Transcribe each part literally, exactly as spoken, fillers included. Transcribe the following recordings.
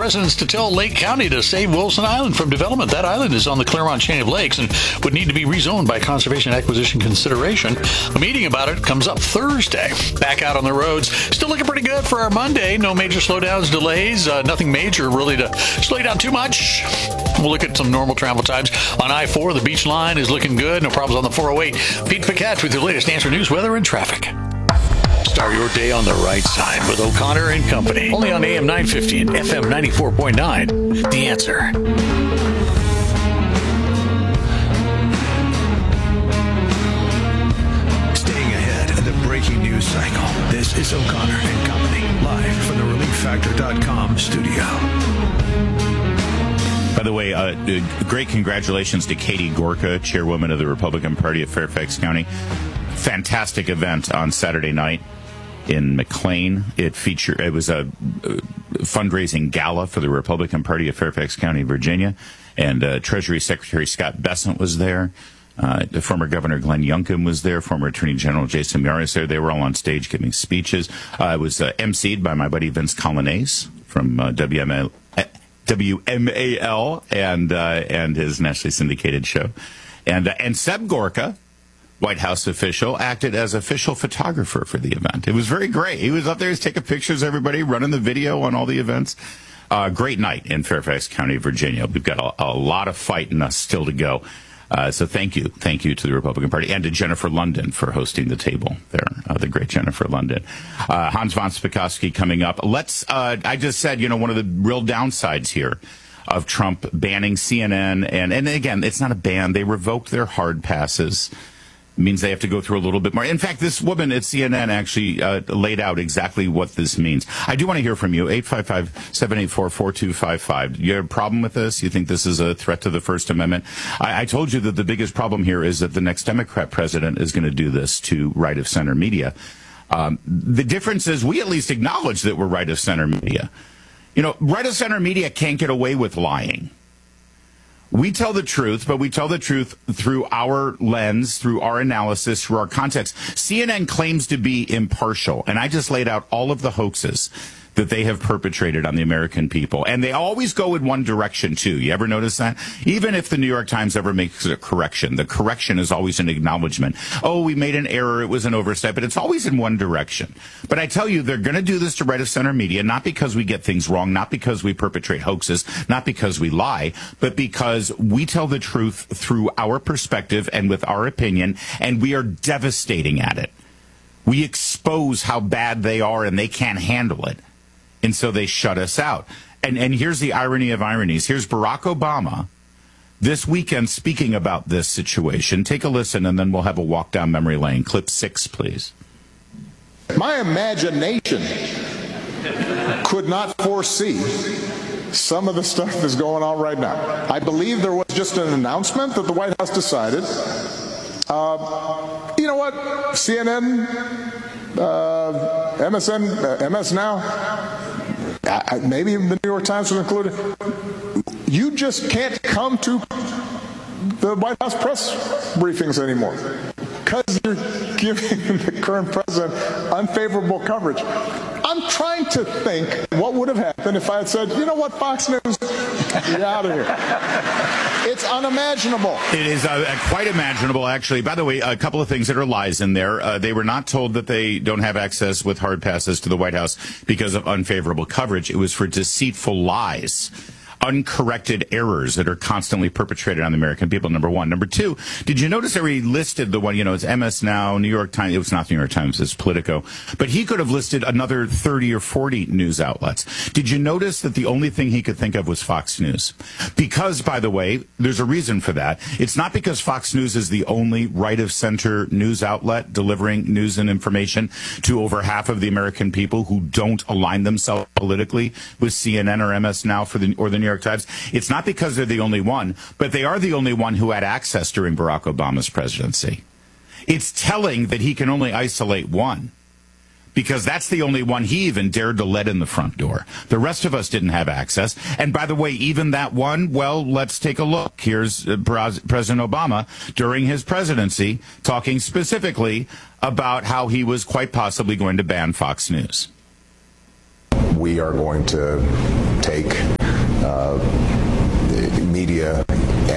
residents to tell Lake County to save Wilson Island from development. That island is on the Claremont chain of lakes and would need to be rezoned by conservation acquisition consideration. A meeting about it comes up Thursday. Back out on the roads. Still looking pretty good for our Monday. No major slowdowns, delays, uh, nothing major really to slow you down too much. We'll look at some normal travel times. On I four, the beach line is looking good. No problems on the four oh eight. Pete Paquette with your latest answer news, weather, and traffic. Start your day on the right side with O'Connor and Company. Only on A M nine fifty and F M ninety-four point nine. The Answer. Staying ahead of the breaking news cycle. This is O'Connor and Company, live from the relief factor dot com studio. By the way, uh, great congratulations to Katie Gorka, chairwoman of the Republican Party of Fairfax County. Fantastic event on Saturday night in McLean. It featured, it was a fundraising gala for the Republican Party of Fairfax County, Virginia, and uh, Treasury Secretary Scott Bessent was there. Uh, the former Governor Glenn Youngkin was there. Former Attorney General Jason Miyares was there. They were all on stage giving speeches. Uh, it was uh, emceed by my buddy Vince Colonnese from uh, W M L. W M A L and uh, and his nationally syndicated show, and uh, and Seb Gorka, White House official, acted as official photographer for the event. It was very great. He was up there, he's taking pictures of everybody, running the video on all the events. Uh, great night in Fairfax County, Virginia. We've got a, a lot of fight in us still to go. Uh, so thank you. Thank you to the Republican Party and to Jennifer London for hosting the table there, uh, the great Jennifer London. Uh, Hans von Spakovsky coming up. Let's, uh, I just said, you know, one of the real downsides here of Trump banning C N N, and, and again, it's not a ban. They revoked their hard passes. It means they have to go through a little bit more. In fact, this woman at C N N actually uh, laid out exactly what this means. I do want to hear from you. eight five five, seven eight four, four two five five. You have a problem with this? You think this is a threat to the First Amendment? I, I told you that the biggest problem here is that the next Democrat president is going to do this to right-of-center media. Um, the difference is we at least acknowledge that we're right-of-center media. You know, right-of-center media can't get away with lying. We tell the truth, but we tell the truth through our lens, through our analysis, through our context. C N N claims to be impartial, and I just laid out all of the hoaxes that they have perpetrated on the American people. And they always go in one direction, too. You ever notice that? Even if the New York Times ever makes a correction, the correction is always an acknowledgement. Oh, we made an error. It was an oversight. But it's always in one direction. But I tell you, they're going to do this to right-of-center media, not because we get things wrong, not because we perpetrate hoaxes, not because we lie, but because we tell the truth through our perspective and with our opinion, and we are devastating at it. We expose how bad they are, and they can't handle it. And so they shut us out. And and here's the irony of ironies. Here's Barack Obama this weekend speaking about this situation. Take a listen, and then we'll have a walk down memory lane. Clip six, please. My imagination could not foresee some of the stuff that's going on right now. I believe there was just an announcement that the White House decided, uh, you know what, C N N, uh, M S N, uh, M S Now, I, maybe even the New York Times was included. You just can't come to the White House press briefings anymore because you're giving the current president unfavorable coverage. I'm trying to think what would have happened if I had said, you know what, Fox News, you're out of here. It's unimaginable. It is uh, quite imaginable, actually. By the way, a couple of things that are lies in there. Uh, they were not told that they don't have access with hard passes to the White House because of unfavorable coverage. It was for deceitful lies. Uncorrected errors that are constantly perpetrated on the American people, number one. Number two, did you notice that he listed the one, you know, it's M S Now, New York Times, it was not New York Times, it's Politico, but he could have listed another thirty or forty news outlets. Did you notice that the only thing he could think of was Fox News? Because, by the way, there's a reason for that. It's not because Fox News is the only right-of-center news outlet delivering news and information to over half of the American people who don't align themselves politically with C N N or M S Now for the, or the New York Times. It's not because they're the only one, but they are the only one who had access during Barack Obama's presidency. It's telling that he can only isolate one, because that's the only one he even dared to let in the front door. The rest of us didn't have access. And by the way, even that one, well, let's take a look. Here's uh, President Obama during his presidency talking specifically about how he was quite possibly going to ban Fox News. We are going to take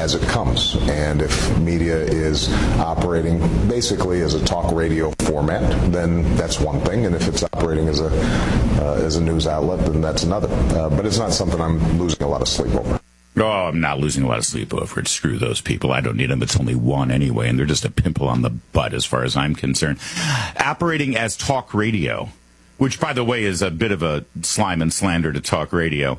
as it comes. And if media is operating basically as a talk radio format, then that's one thing. And if it's operating as a uh, as a news outlet, then that's another. Uh, but it's not something I'm losing a lot of sleep over. Oh, I'm not losing a lot of sleep over it. Screw those people. I don't need them. It's only one anyway, and they're just a pimple on the butt as far as I'm concerned. Operating as talk radio, which, by the way, is a bit of a slime and slander to talk radio.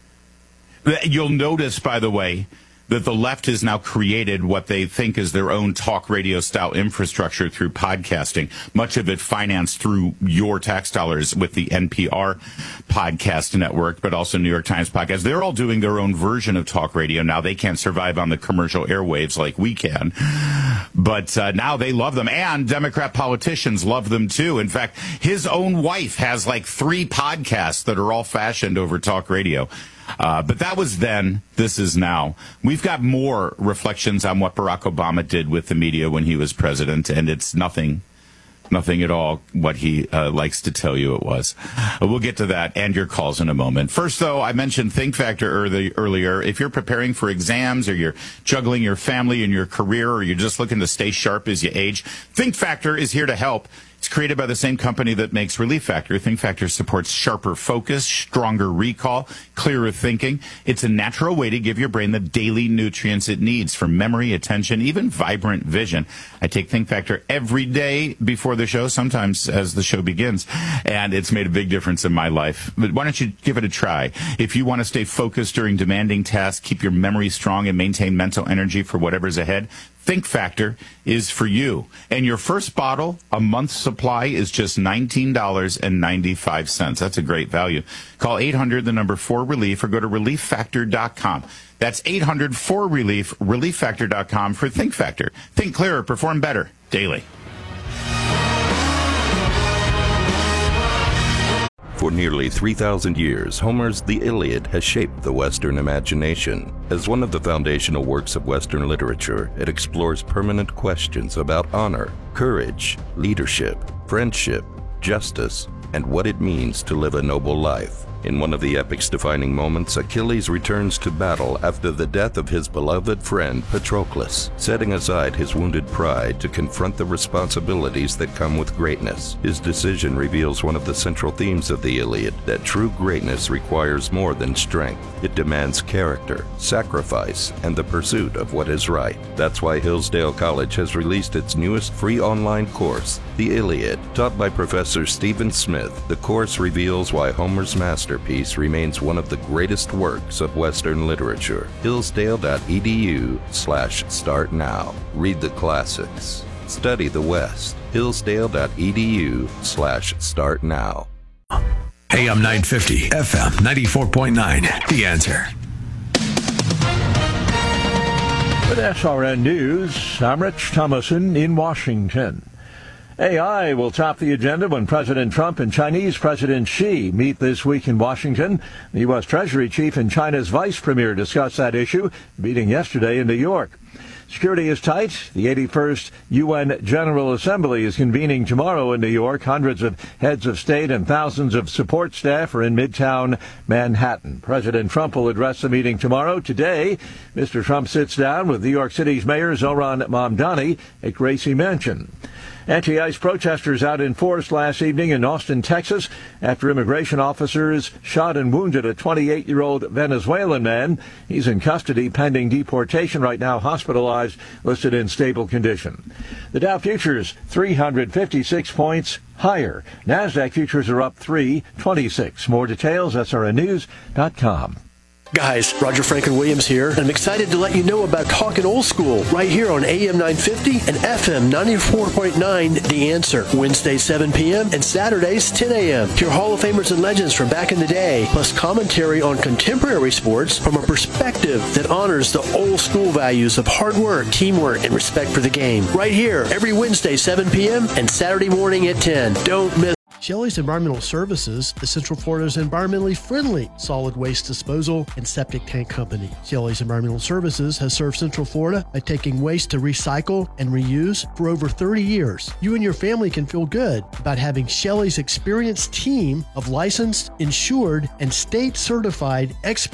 You'll notice, by the way, that the left has now created what they think is their own talk radio style infrastructure through podcasting, much of it financed through your tax dollars with the N P R podcast network, but also New York Times podcast. They're all doing their own version of talk radio now. They can't survive on the commercial airwaves like we can, but uh, now they love them, and Democrat politicians love them too. In fact, his own wife has like three podcasts that are all fashioned over talk radio. Uh, but that was then. This is now. We've got more reflections on what Barack Obama did with the media when he was president, and it's nothing, nothing at all what he uh, likes to tell you it was. Uh, we'll get to that and your calls in a moment. First, though, I mentioned Think Factor early, earlier. If you're preparing for exams, or you're juggling your family and your career, or you're just looking to stay sharp as you age, Think Factor is here to help. It's created by the same company that makes Relief Factor. Think Factor supports sharper focus, stronger recall, clearer thinking. It's a natural way to give your brain the daily nutrients it needs for memory, attention, even vibrant vision. I take Think Factor every day before the show, sometimes as the show begins, and it's made a big difference in my life. But why don't you give it a try? If you want to stay focused during demanding tasks, keep your memory strong, and maintain mental energy for whatever's ahead, Think Factor is for you. And your first bottle, a month's supply, is just nineteen dollars and ninety-five cents. That's a great value. Call eight hundred, the number four relief, or go to relief factor dot com. That's eight hundred four relief, relief factor dot com for Think Factor. Think clearer, perform better daily. For nearly three thousand years, Homer's The Iliad has shaped the Western imagination. As one of the foundational works of Western literature, it explores permanent questions about honor, courage, leadership, friendship, justice, and what it means to live a noble life. In one of the epic's defining moments, Achilles returns to battle after the death of his beloved friend Patroclus, setting aside his wounded pride to confront the responsibilities that come with greatness. His decision reveals one of the central themes of the Iliad, that true greatness requires more than strength. It demands character, sacrifice, and the pursuit of what is right. That's why Hillsdale College has released its newest free online course, The Iliad. Taught by Professor Stephen Smith, the course reveals why Homer's master Masterpiece remains one of the greatest works of Western literature. Hillsdale.edu slash start now. Read the classics. Study the West. Hillsdale.edu slash start now. A M nine fifty, F M ninety-four point nine. The Answer. With S R N News, I'm Rich Thomason in Washington. A I will top the agenda when President Trump and Chinese President Xi meet this week in Washington. The U S. Treasury Chief and China's Vice Premier discussed that issue, meeting yesterday in New York. Security is tight. The eighty-first U N General Assembly is convening tomorrow in New York. Hundreds of heads of state and thousands of support staff are in Midtown Manhattan. President Trump will address the meeting tomorrow. Today, Mister Trump sits down with New York City's Mayor Zohran Mamdani at Gracie Mansion. Anti-ICE protesters out in force last evening in Austin, Texas, after immigration officers shot and wounded a twenty-eight-year-old Venezuelan man. He's in custody pending deportation, right now hospitalized, listed in stable condition. The Dow futures three hundred fifty-six points higher. NASDAQ futures are up three twenty-six. More details, S R N news dot com. Guys, Roger Franklin Williams here, and I'm excited to let you know about Talkin' Old School right here on A M nine fifty and F M ninety-four point nine The Answer. Wednesdays seven p.m. and Saturdays ten a.m. Hear Hall of Famers and legends from back in the day, plus commentary on contemporary sports from a perspective that honors the old school values of hard work, teamwork, and respect for the game. Right here, every Wednesday seven p.m. and Saturday morning at ten. Don't miss. Shelley's Environmental Services is Central Florida's environmentally friendly solid waste disposal and septic tank company. Shelley's Environmental Services has served Central Florida by taking waste to recycle and reuse for over thirty years. You and your family can feel good about having Shelley's experienced team of licensed, insured, and state-certified experts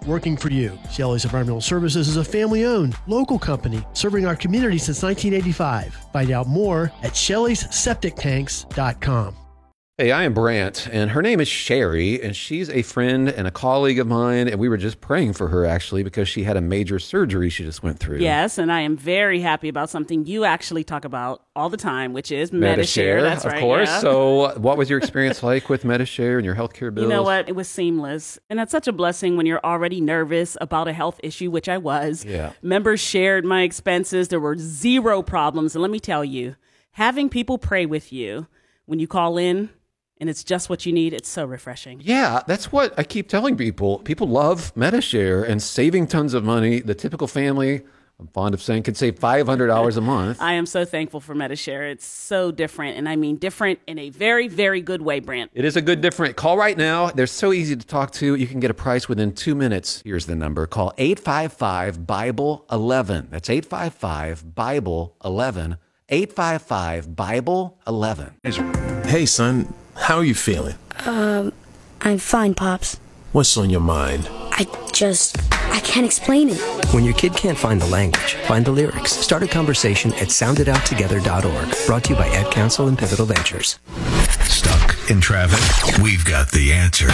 working for you. Shelley's Environmental Services is a family-owned, local company serving our community since nineteen eighty-five. Find out more at shelleys septic tanks dot com. Hey, I am Brant, and her name is Sherry, and she's a friend and a colleague of mine, and we were just praying for her, actually, because she had a major surgery she just went through. Yes, and I am very happy about something you actually talk about all the time, which is Medi-Share. That's of right, course. yeah. So what was your experience like with Medi-Share and your healthcare bills? You know what? It was seamless. And that's such a blessing when you're already nervous about a health issue, which I was. Yeah. Members shared my expenses. There were zero problems. And let me tell you, having people pray with you when you call in, and it's just what you need, it's so refreshing. Yeah, that's what I keep telling people. People love Medi-Share and saving tons of money. The typical family, I'm fond of saying, could save five hundred dollars a month. I am so thankful for Medi-Share. It's so different, and I mean different in a very, very good way, Brant. It is a good different. Call right now. They're so easy to talk to. You can get a price within two minutes. Here's the number. Call eight five five, Bible eleven. That's eight five five, Bible eleven. eight five five, Bible eleven. Hey, son. How are you feeling? Um, I'm fine, Pops. What's on your mind? I just, I can't explain it. When your kid can't find the language, find the lyrics. Start a conversation at sound it out together dot org. Brought to you by Ad Council and Pivotal Ventures. Stuck in traffic? We've got the answer.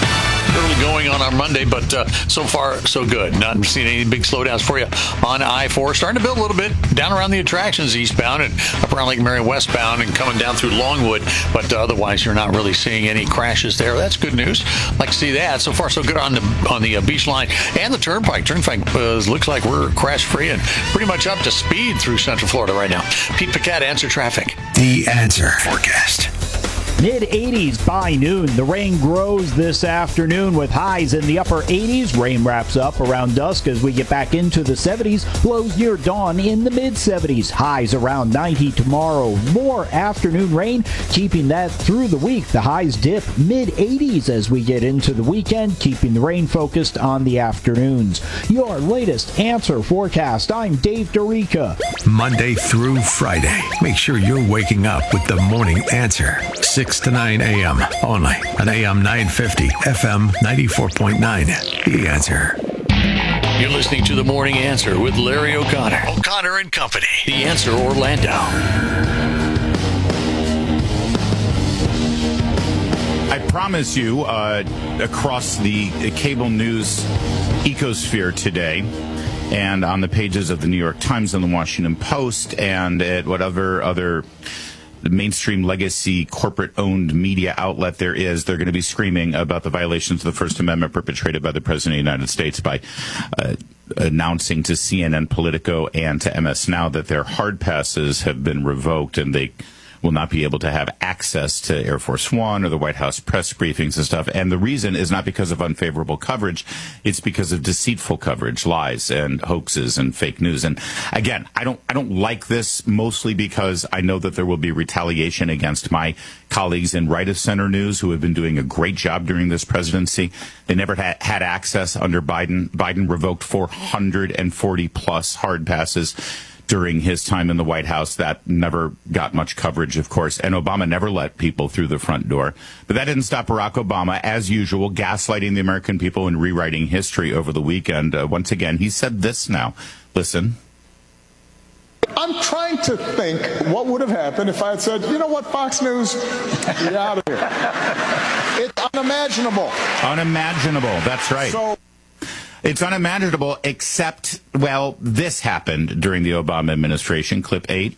Early going on our Monday, but uh, so far, so good. Not seeing any big slowdowns for you on I four. Starting to build a little bit down around the attractions eastbound and up around Lake Marion westbound and coming down through Longwood, but uh, otherwise you're not really seeing any crashes there. That's good news. Like to see that. So far, so good on the on the uh, beach line and the Turnpike. Turnpike uh, looks like we're crash-free and pretty much up to speed through Central Florida right now. Pete Paquette, Answer Traffic. The Answer Forecast. mid eighties by noon. The rain grows this afternoon with highs in the upper eighties. Rain wraps up around dusk as we get back into the seventies. Lows near dawn in the mid seventies. Highs around ninety tomorrow. More afternoon rain, keeping that through the week. The highs dip mid eighties as we get into the weekend, keeping the rain focused on the afternoons. Your latest Answer Forecast. I'm Dave Dorica. Monday through Friday. Make sure you're waking up with the Morning Answer. six to nine a.m. only on A M nine fifty, F M ninety-four point nine. The Answer. You're listening to The Morning Answer with Larry O'Connor. O'Connor and Company. The Answer Orlando. I promise you, uh, across the cable news ecosphere today, and on the pages of the New York Times and the Washington Post, and at whatever other mainstream legacy corporate-owned media outlet there is, they're going to be screaming about the violations of the First Amendment perpetrated by the President of the United States by uh, announcing to C N N, Politico, and to M S Now that their hard passes have been revoked and they will not be able to have access to Air Force One or the White House press briefings and stuff. And the reason is not because of unfavorable coverage. It's because of deceitful coverage, lies and hoaxes and fake news. And again, I don't, I don't like this, mostly because I know that there will be retaliation against my colleagues in right of center news who have been doing a great job during this presidency. They never had, had access under Biden. Biden revoked four hundred forty plus hard passes during his time in the White House. That never got much coverage, of course, and Obama never let people through the front door. But that didn't stop Barack Obama, as usual, gaslighting the American people and rewriting history over the weekend. Uh, once again, he said this now. Listen. I'm trying to think what would have happened if I had said, you know what, Fox News, you're out of here. It's unimaginable. Unimaginable, that's right. So it's unimaginable, except, well, this happened during the Obama administration. Clip eight.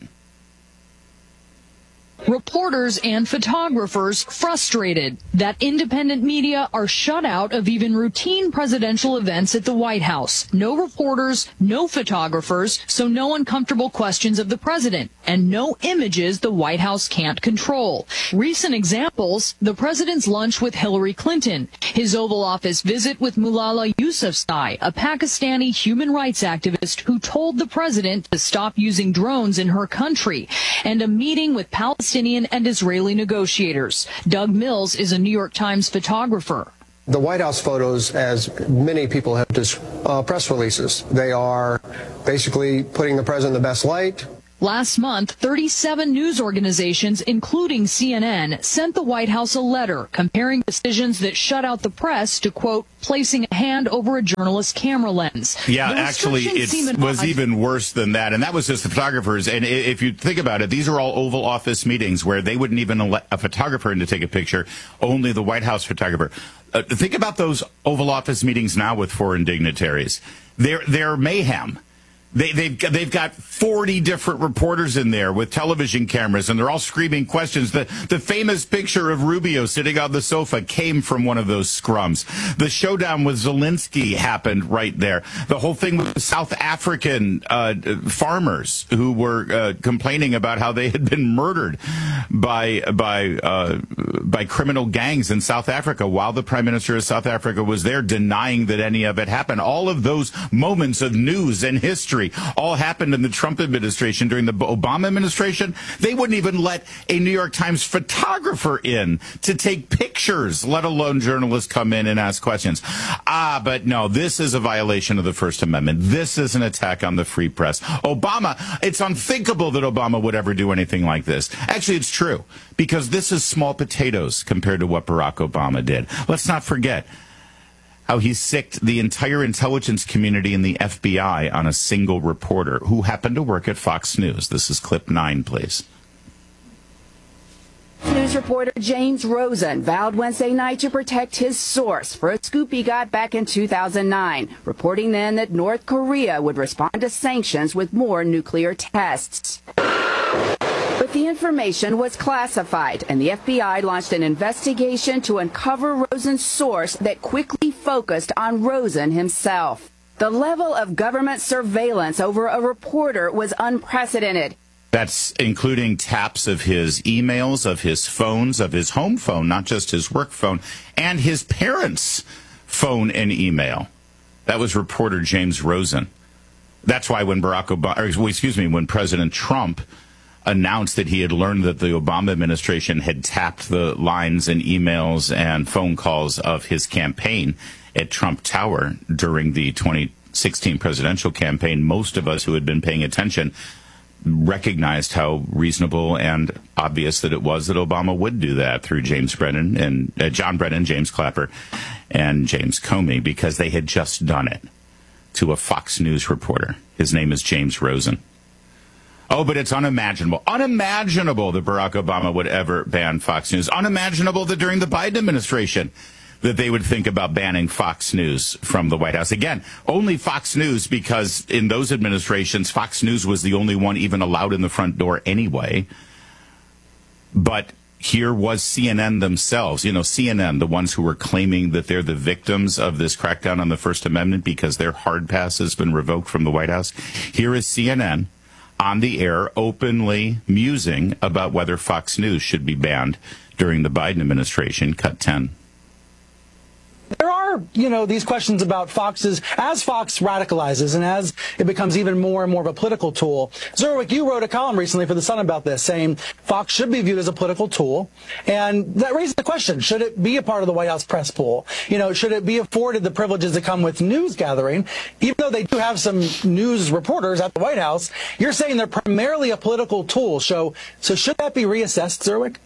Reporters and photographers frustrated that independent media are shut out of even routine presidential events at the White House. No reporters, no photographers, so no uncomfortable questions of the president, and no images the White House can't control. Recent examples, the president's lunch with Hillary Clinton, his Oval Office visit with Malala Yousafzai, a Pakistani human rights activist who told the president to stop using drones in her country, and a meeting with Palestinian and Israeli negotiators. Doug Mills is a New York Times photographer. The White House photos, as many people have just uh, press releases, they are basically putting the president in the best light. Last month, thirty-seven news organizations, including C N N, sent the White House a letter comparing decisions that shut out the press to, quote, placing a hand over a journalist's camera lens. Yeah, The actually, restrictions it seem was odd. even worse than that, and that was just the photographers. And i- if you think about it, these are all Oval Office meetings where they wouldn't even let a photographer in to take a picture, only the White House photographer. Uh, think about those Oval Office meetings now with foreign dignitaries. They're, they're mayhem. They, they've, got- they've got forty different reporters in there with television cameras, and they're all screaming questions. The, the famous picture of Rubio sitting on the sofa came from one of those scrums. The showdown with Zelensky happened right there. The whole thing with the South African uh, farmers who were uh, complaining about how they had been murdered by by uh, by criminal gangs in South Africa while the Prime Minister of South Africa was there, denying that any of it happened. All of those moments of news and history all happened in the Trump administration. During the Obama administration, they wouldn't even let a New York Times photographer in to take pictures, let alone journalists come in and ask questions. Ah, but no, this is a violation of the First Amendment. This is an attack on the free press. Obama, it's unthinkable that Obama would ever do anything like this. Actually, it's true, because this is small potatoes compared to what Barack Obama did. Let's not forget how he sicked the entire intelligence community and the F B I on a single reporter who happened to work at Fox News. This is clip nine, please. News reporter James Rosen vowed Wednesday night to protect his source for a scoop he got back in two thousand nine, reporting then that North Korea would respond to sanctions with more nuclear tests. But the information was classified, and the F B I launched an investigation to uncover Rosen's source that quickly focused on Rosen himself. The level of government surveillance over a reporter was unprecedented. That's including taps of his emails, of his phones, of his home phone, not just his work phone, and his parents' phone and email. That was reporter James Rosen. That's why when Barack Obama, or, excuse me, when President Trump announced that he had learned that the Obama administration had tapped the lines and emails and phone calls of his campaign at Trump Tower during the twenty sixteen presidential campaign, most of us who had been paying attention recognized how reasonable and obvious that it was that Obama would do that through James Brennan and uh, John Brennan, James Clapper, and James Comey, because they had just done it to a Fox News reporter. His name is James Rosen. Oh, but it's unimaginable. Unimaginable that Barack Obama would ever ban Fox News. Unimaginable that during the Biden administration that they would think about banning Fox News from the White House. Again, only Fox News, because in those administrations, Fox News was the only one even allowed in the front door anyway. But here was C N N themselves, you know, C N N, the ones who were claiming that they're the victims of this crackdown on the First Amendment because their hard pass has been revoked from the White House. Here is C N N on the air openly musing about whether Fox News should be banned during the Biden administration. Cut ten. There are, you know, these questions about Fox's, as Fox radicalizes and as it becomes even more and more of a political tool. Zerwick, you wrote a column recently for The Sun about this, saying Fox should be viewed as a political tool. And that raises the question, should it be a part of the White House press pool? You know, should it be afforded the privileges that come with news gathering? Even though they do have some news reporters at the White House, you're saying they're primarily a political tool. So, so should that be reassessed, Zerwick?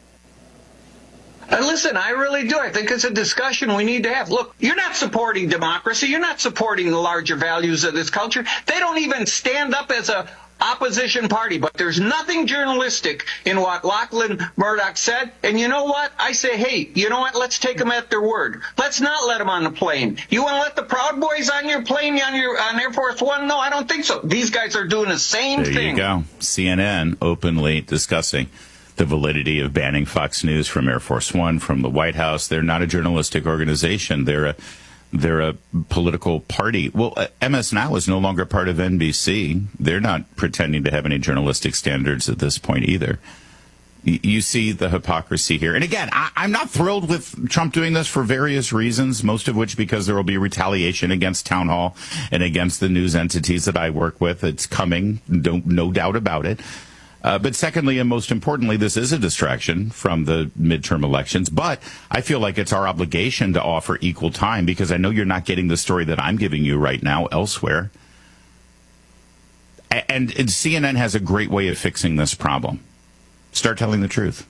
And listen, I really do. I think it's a discussion we need to have. Look, you're not supporting democracy. You're not supporting the larger values of this culture. They don't even stand up as a opposition party. But there's nothing journalistic in what Lachlan Murdoch said. And you know what? I say, hey, you know what? Let's take them at their word. Let's not let them on the plane. You want to let the Proud Boys on your plane, on your on Air Force One? No, I don't think so. These guys are doing the same there thing. There you go. C N N openly discussing the validity of banning Fox News from Air Force One, from the White House. They're not a journalistic organization. They're a they're a political party. Well, uh, M S Now is no longer part of N B C. They're not pretending to have any journalistic standards at this point either. Y- you see the hypocrisy here. And again, I- I'm not thrilled with Trump doing this for various reasons, most of which because there will be retaliation against Town Hall and against the news entities that I work with. It's coming, no, no doubt about it. Uh, but secondly, and most importantly, this is a distraction from the midterm elections. But I feel like it's our obligation to offer equal time, because I know you're not getting the story that I'm giving you right now elsewhere. And, and C N N has a great way of fixing this problem. Start telling the truth.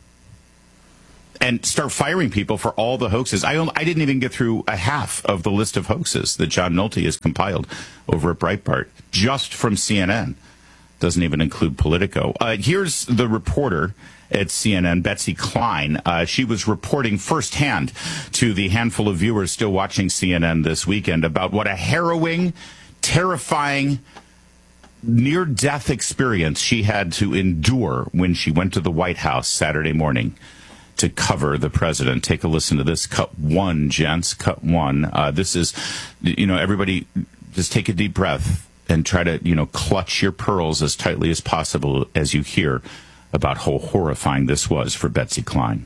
And start firing people for all the hoaxes. I, I didn't even get through a half of the list of hoaxes that John Nolte has compiled over at Breitbart, just from C N N. Doesn't even include Politico. Uh, here's the reporter at C N N, Betsy Klein. Uh, she was reporting firsthand to the handful of viewers still watching C N N this weekend about what a harrowing, terrifying, near-death experience she had to endure when she went to the White House Saturday morning to cover the president. Take a listen to this. Cut one, gents. Cut one. Uh, this is, you know, everybody just take a deep breath and try to, you know, clutch your pearls as tightly as possible as you hear about how horrifying this was for Betsy Klein.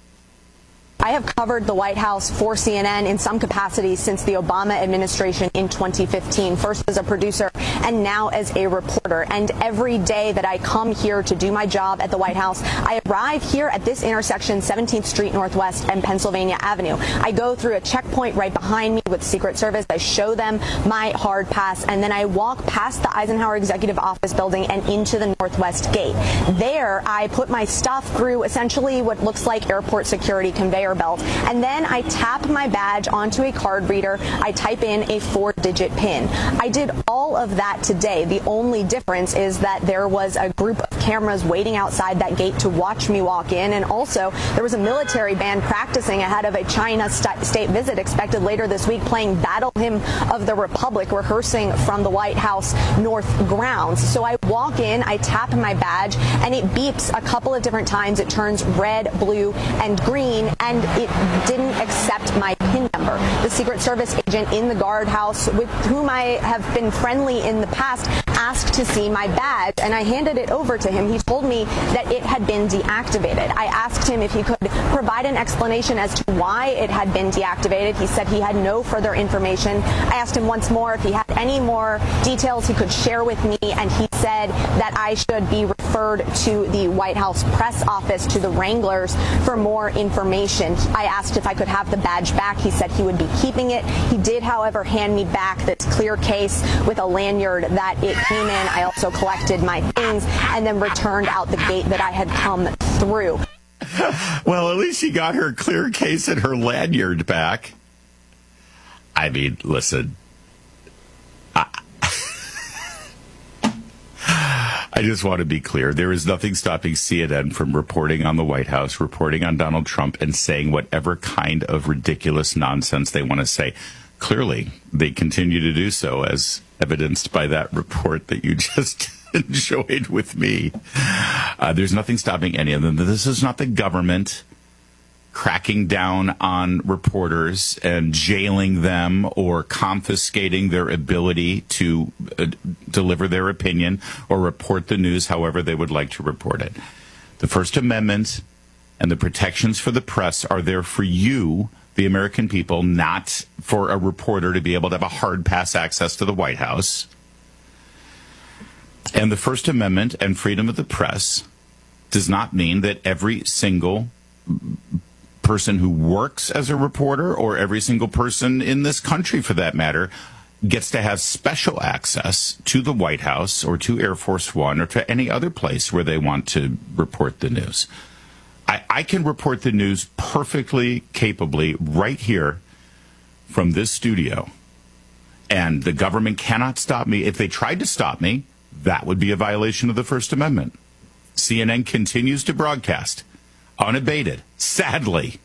I have covered the White House for C N N in some capacity since the Obama administration in twenty fifteen, first as a producer and now as a reporter. And every day that I come here to do my job at the White House, I arrive here at this intersection, seventeenth Street Northwest and Pennsylvania Avenue. I go through a checkpoint right behind me with Secret Service. I show them my hard pass, and then I walk past the Eisenhower Executive Office building and into the Northwest Gate. There, I put my stuff through essentially what looks like airport security conveyor belt, and then I tap my badge onto a card reader. I type in a four-digit PIN. I did all of that today. The only difference is that there was a group of cameras waiting outside that gate to watch me walk in, and also there was a military band practicing ahead of a China st- state visit expected later this week, playing Battle Hymn of the Republic, rehearsing from the White House North grounds. So I walk in, I tap my badge, and it beeps a couple of different times. It turns red, blue, and green, and it didn't accept my PIN number. The Secret Service agent in the guardhouse, with whom I have been friendly in the past, asked to see my badge, and I handed it over to him. He told me that it had been deactivated. I asked him if he could provide an explanation as to why it had been deactivated. He said he had no further information. I asked him once more if he had any more details he could share with me, and he said that I should be referred to the White House press office, to the Wranglers, for more information. I asked if I could have the badge back. He said he would be keeping it. He did, however, hand me back this clear case with a lanyard that it came in. I also collected my things and then returned out the gate that I had come through. Well, at least she got her clear case and her lanyard back. I mean, listen. I, I just want to be clear. There is nothing stopping C N N from reporting on the White House, reporting on Donald Trump, and saying whatever kind of ridiculous nonsense they want to say. Clearly, they continue to do so, as evidenced by that report that you just enjoyed with me. Uh, there's nothing stopping any of them. This is not the government cracking down on reporters and jailing them or confiscating their ability to uh, deliver their opinion or report the news however they would like to report it. The First Amendment and the protections for the press are there for you, the American people, not for a reporter to be able to have a hard pass access to the White House. And the First Amendment and freedom of the press does not mean that every single person who works as a reporter, or every single person in this country for that matter, gets to have special access to the White House or to Air Force One or to any other place where they want to report the news. I, I can report the news perfectly capably right here from this studio, and the government cannot stop me. If they tried to stop me, that would be a violation of the First Amendment. C N N continues to broadcast unabated, sadly.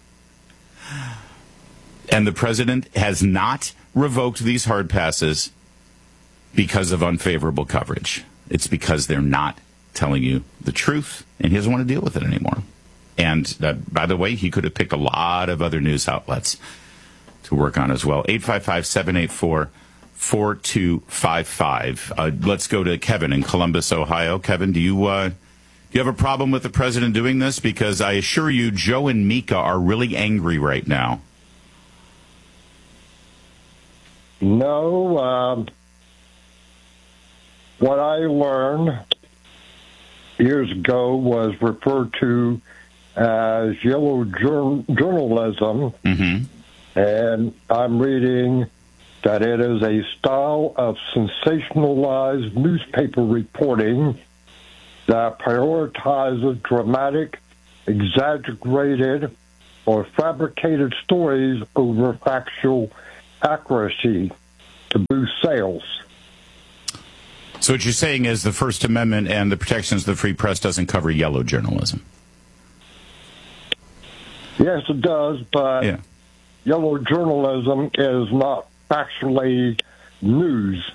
And the president has not revoked these hard passes because of unfavorable coverage. It's because they're not telling you the truth, and he doesn't want to deal with it anymore. And uh, by the way, he could have picked a lot of other news outlets to work on as well. eight five five, seven eight four, four two five five. Uh, let's go to Kevin in Columbus, Ohio. Kevin, do you... Uh, Do you have a problem with the president doing this? Because I assure you, Joe and Mika are really angry right now. No. Um, what I learned years ago was referred to as yellow jour- journalism. Mm-hmm. And I'm reading that it is a style of sensationalized newspaper reporting that prioritizes dramatic, exaggerated, or fabricated stories over factual accuracy to boost sales. So what you're saying is the First Amendment and the protections of the free press doesn't cover yellow journalism. Yes, it does, but yeah. Yellow journalism is not factually news.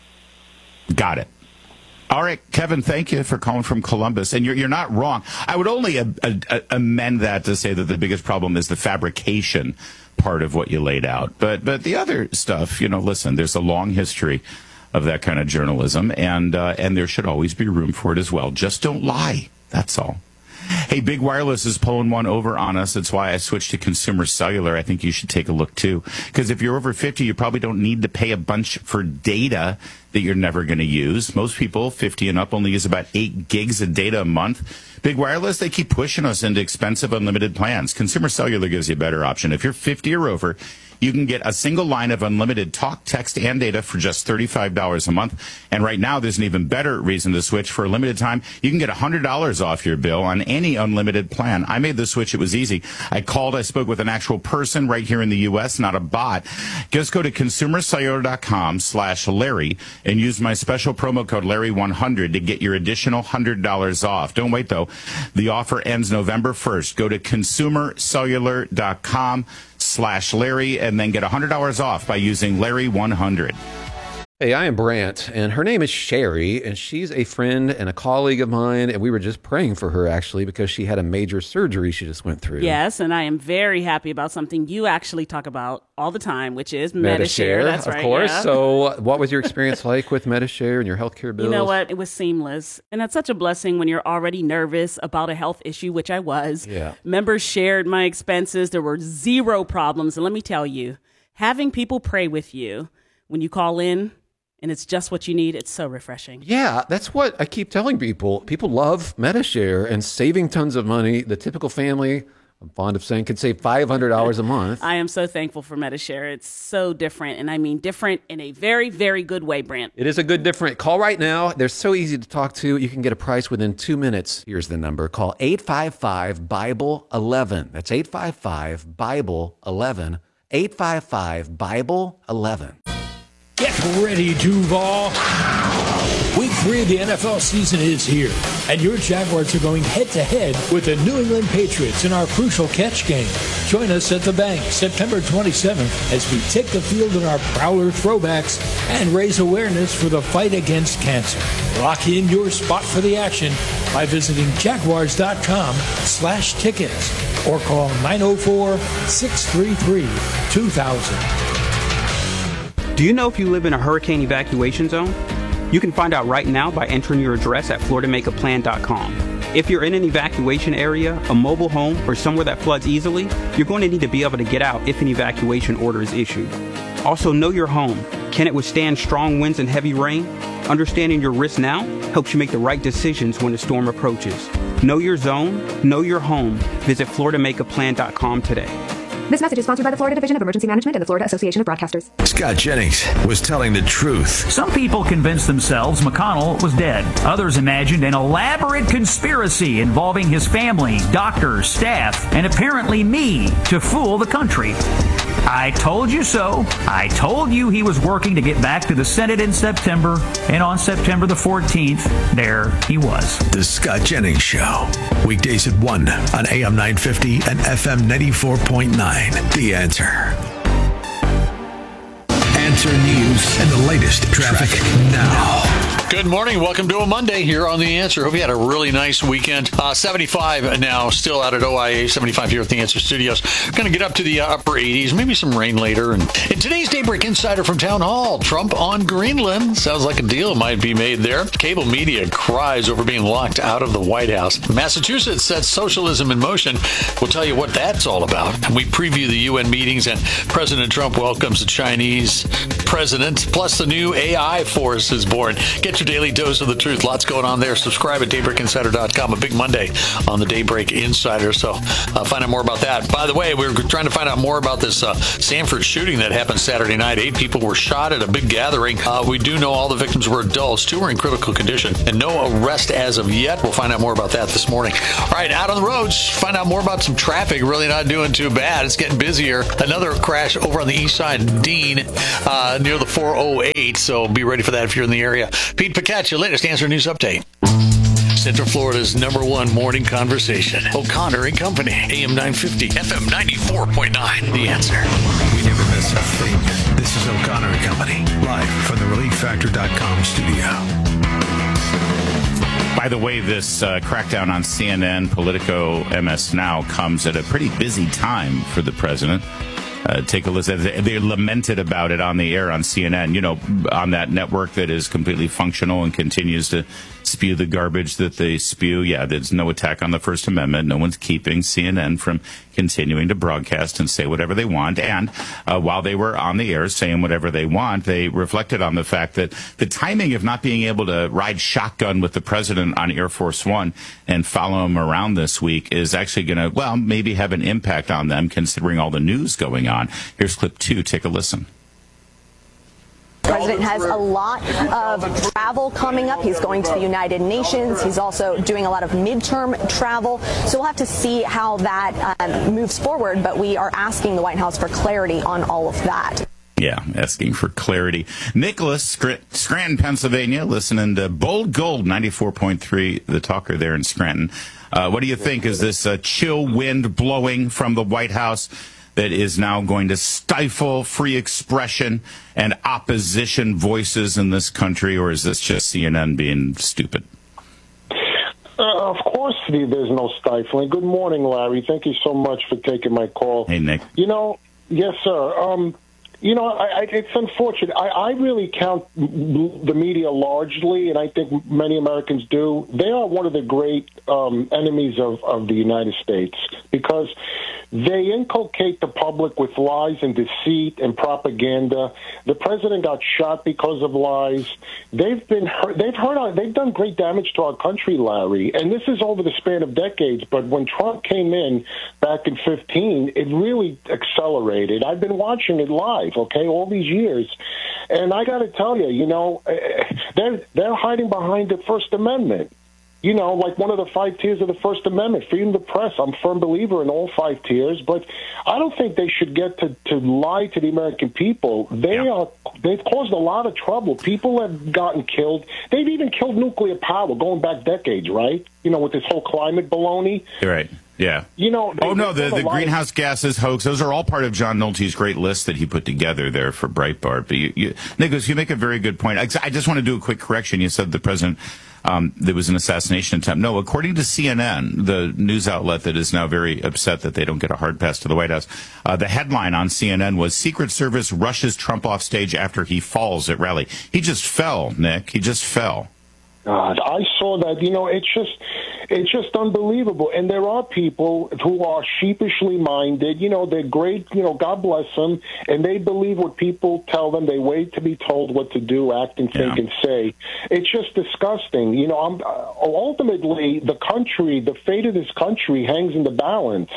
Got it. All right, Kevin, thank you for calling from Columbus. And you're you're not wrong. I would only a, a, a amend that to say that the biggest problem is the fabrication part of what you laid out. But but the other stuff, you know, listen, there's a long history of that kind of journalism, and uh, and there should always be room for it as well. Just don't lie. That's all. Hey, Big Wireless is pulling one over on us. That's why I switched to Consumer Cellular. I think you should take a look, too. Because if you're over fifty, you probably don't need to pay a bunch for data that you're never going to use. Most people, fifty and up, only use about eight gigs of data a month. Big Wireless, they keep pushing us into expensive unlimited plans. Consumer Cellular gives you a better option. If you're fifty or over, you can get a single line of unlimited talk, text, and data for just thirty-five dollars a month. And right now, there's an even better reason to switch. For a limited time, you can get one hundred dollars off your bill on any unlimited plan. I made the switch. It was easy. I called. I spoke with an actual person right here in the U S, not a bot. Just go to consumercellular.com slash Larry and use my special promo code Larry one hundred to get your additional one hundred dollars off. Don't wait, though. The offer ends November first. Go to consumercellular.com slash Larry and then get one hundred dollars off by using Larry one hundred. Hey, I am Brant, and her name is Sherry, and she's a friend and a colleague of mine, and we were just praying for her, actually, because she had a major surgery she just went through. Yes, and I am very happy about something you actually talk about all the time, which is Medi-Share. Medi-Share, That's of right, course. yeah. So what was your experience like with Medi-Share and your healthcare bills? You know what? It was seamless. And that's such a blessing when you're already nervous about a health issue, which I was. Yeah. Members shared my expenses. There were zero problems. And let me tell you, having people pray with you when you call in, and it's just what you need, it's so refreshing. Yeah, that's what I keep telling people. People love Medi-Share and saving tons of money. The typical family, I'm fond of saying, could save five hundred dollars a month. I am so thankful for Medi-Share. It's so different, and I mean different in a very, very good way, Brant. It is a good different. Call right now. They're so easy to talk to. You can get a price within two minutes. Here's the number. Call eight five five, Bible eleven. That's eight five five, Bible eleven. eight five five, Bible eleven. Get ready, Duval. Week three of the N F L season is here, and your Jaguars are going head-to-head with the New England Patriots in our crucial catch game. Join us at the Bank September twenty-seventh as we take the field in our Prowler throwbacks and raise awareness for the fight against cancer. Lock in your spot for the action by visiting jaguars.com slash tickets or call nine oh four, six three three, two thousand. Do you know if you live in a hurricane evacuation zone? You can find out right now by entering your address at florida make a plan dot com. If you're in an evacuation area, a mobile home, or somewhere that floods easily, you're going to need to be able to get out if an evacuation order is issued. Also, know your home. Can it withstand strong winds and heavy rain? Understanding your risk now helps you make the right decisions when a storm approaches. Know your zone, know your home. Visit florida make a plan dot com today. This message is sponsored by the Florida Division of Emergency Management and the Florida Association of Broadcasters. Scott Jennings was telling the truth. Some people convinced themselves McConnell was dead. Others imagined an elaborate conspiracy involving his family, doctors, staff, and apparently me to fool the country. I told you so. I told you he was working to get back to the Senate in September, and on September the fourteenth, there he was. The Scott Jennings Show. Weekdays at one on A M nine fifty and F M ninety-four point nine. The Answer. Answer News and the latest traffic now. Good morning. Welcome to a Monday here on The Answer. Hope you had a really nice weekend. Uh, seventy-five now, still out at O I A, seventy-five here at The Answer Studios. Going to get up to the uh, upper eighties, maybe some rain later. And in today's Daybreak Insider from Town Hall, Trump on Greenland. Sounds like a deal might be made there. Cable media cries over being locked out of the White House. Massachusetts sets socialism in motion. We'll tell you what that's all about. And we preview the U N meetings, and President Trump welcomes the Chinese president, plus the new A I force is born. Get your daily dose of the truth. Lots going on there. Subscribe at daybreak insider dot com. A big Monday on the Daybreak Insider. So uh, find out more about that. By the way, we're trying to find out more about this uh, Sanford shooting that happened Saturday night. Eight people were shot at a big gathering. Uh, we do know all the victims were adults. Two were in critical condition. And no arrest as of yet. We'll find out more about that this morning. All right, out on the roads, find out more about some traffic. Really not doing too bad. It's getting busier. Another crash over on the east side of Dean uh, near the four oh eight. So be ready for that if you're in the area. Pete Paquette, your latest Answer News update. Central Florida's number one morning conversation. O'Connor and Company. A M nine fifty, F M ninety-four point nine. The Answer. We never miss a thing. This is O'Connor and Company, live from the relief factor dot com studio. By the way, this uh, crackdown on C N N, Politico, M S Now comes at a pretty busy time for the president. Uh, take a listen. They lamented about it on the air on C N N, you know, on that network that is completely functional and continues to spew the garbage that they spew. Yeah, there's no attack on the First Amendment. No one's keeping C N N from continuing to broadcast and say whatever they want. And uh, while they were on the air saying whatever they want, they reflected on the fact that the timing of not being able to ride shotgun with the president on Air Force One and follow him around this week is actually going to, well, maybe have an impact on them considering all the news going on. Here's clip two. Take a listen. The president has a lot of travel coming up. He's going to the United Nations. He's also doing a lot of midterm travel. So we'll have to see how that um, moves forward. But we are asking the White House for clarity on all of that. Yeah, asking for clarity. Nicholas, Scranton, Pennsylvania, listening to Bold Gold ninety-four point three, the talker there in Scranton. Uh, what do you think? Is this a chill wind blowing from the White House that is now going to stifle free expression and opposition voices in this country, or is this just C N N being stupid? Uh, of course, there's no stifling. Good morning, Larry. Thank you so much for taking my call. Hey, Nick. You know, yes, sir. Um, you know, I, I, it's unfortunate. I, I really count the media largely, and I think many Americans do. They are one of the great um, enemies of, of the United States because they inculcate the public with lies and deceit and propaganda. The president got shot because of lies. They've been hurt, they've hurt our, they've done great damage to our country, Larry. And this is over the span of decades. But when Trump came in back in fifteen, it really accelerated. I've been watching it live, okay, all these years, and I got to tell you, you know, they're they're hiding behind the First Amendment. You know, like one of the five tiers of the First Amendment, freedom of the press. I'm a firm believer in all five tiers, but I don't think they should get to, to lie to the American people. They yeah. are they've caused a lot of trouble. People have gotten killed. They've even killed nuclear power going back decades, right? You know, with this whole climate baloney. Right. Yeah. You know. Oh no, the, the greenhouse gases hoax. Those are all part of John Nolte's great list that he put together there for Breitbart. But you, you, Nicholas, you make a very good point. I, I just want to do a quick correction. You said the president. Um, there was an assassination attempt. No, according to C N N, the news outlet that is now very upset that they don't get a hard pass to the White House, uh, the headline on C N N was Secret Service rushes Trump off stage after he falls at rally. He just fell, Nick. He just fell. God, I saw that. You know, it's just, it's just unbelievable. And there are people who are sheepishly minded. You know, they're great. You know, God bless them, and they believe what people tell them. They wait to be told what to do, act, and think, yeah. and say. It's just disgusting. You know, I'm, ultimately, the country, the fate of this country, hangs in the balance.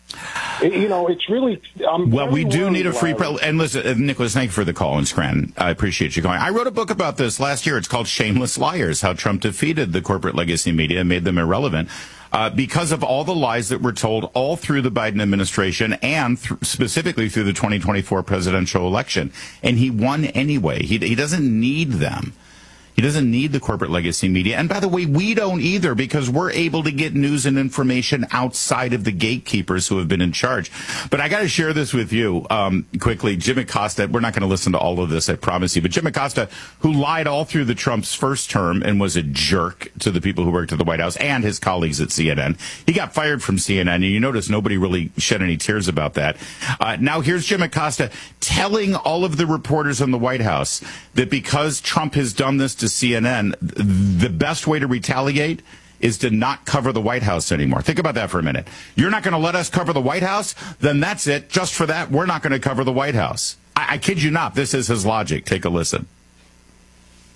You know, it's really... I'm well, we do need a free... Pre- and listen, Nicholas, thank you for the call in Scranton. I appreciate you going. I wrote a book about this last year. It's called Shameless Liars, how Trump defeated the corporate legacy media and made them irrelevant uh, because of all the lies that were told all through the Biden administration and th- specifically through the twenty twenty-four presidential election. And he won anyway. He, he doesn't need them. He doesn't need the corporate legacy media. And by the way, we don't either, because we're able to get news and information outside of the gatekeepers who have been in charge. But I got to share this with you um, quickly. Jim Acosta, we're not going to listen to all of this, I promise you. But Jim Acosta, who lied all through the Trump's first term and was a jerk to the people who worked at the White House and his colleagues at C N N. He got fired from C N N, and you notice nobody really shed any tears about that. Uh, now here's Jim Acosta telling all of the reporters in the White House that because Trump has done this to C N N, the best way to retaliate is to not cover the White House anymore. Think about that for a minute. You're not going to let us cover the White House? Then that's it. Just for that, we're not going to cover the White House. I, I kid you not. This is his logic. Take a listen.